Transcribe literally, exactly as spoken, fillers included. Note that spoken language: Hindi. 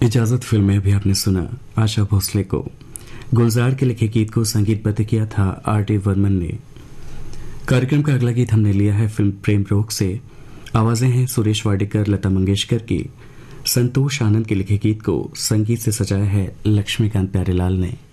इजाजत फिल्म में भी आपने सुना आशा भोसले को। गुलजार के लिखे गीत को संगीतबद्ध किया था आर डी वर्मन ने। कार्यक्रम का अगला गीत हमने लिया है फिल्म प्रेम रोग से। आवाजें हैं सुरेश वाडेकर, लता मंगेशकर की। संतोष आनंद के लिखे गीत को संगीत से सजाया है लक्ष्मीकांत प्यारेलाल ने।